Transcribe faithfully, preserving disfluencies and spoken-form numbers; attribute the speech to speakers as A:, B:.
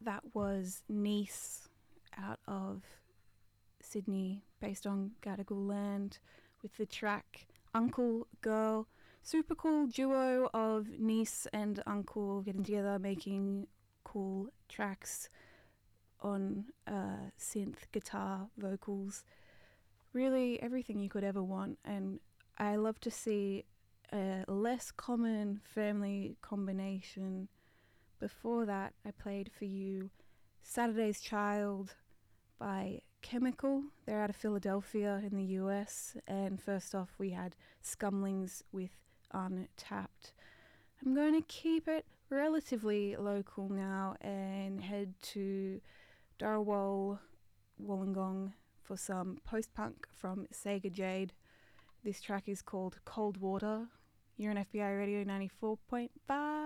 A: that was Nice out of Sydney, based on Gadigal land, with the track Uncle Girl. Super cool duo of niece and uncle getting together, making cool tracks on uh, synth, guitar, vocals. Really everything you could ever want. And I love to see a less common family combination. Before that, I played for you Saturday's Child by Chemical. They're out of Philadelphia in the U S. And first off, we had Scumlings with Untapped. I'm going to keep it relatively local now and head to Darawal, Wollongong for some post-punk from Sega Jade. This track is called Cold Water. You're on F B I Radio ninety-four point five.